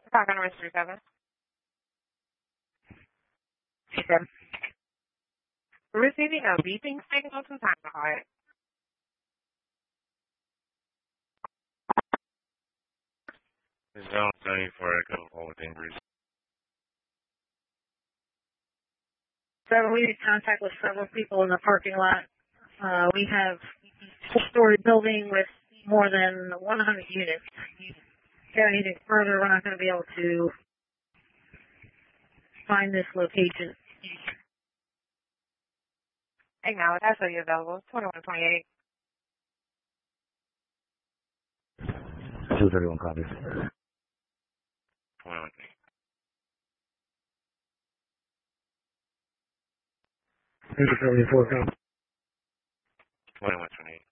Talking to Mr. 7. Okay. We're receiving a beeping signal from time card. Zone 74 Echo holding breeze. 7, we need contact with several people in the parking lot. We have a 4-story building with more than 100 units. Get anything further, we're not going to be able to find this location. Acknowledge, that's already available. 2128. 231 copies. 21. 74 copies. 2128.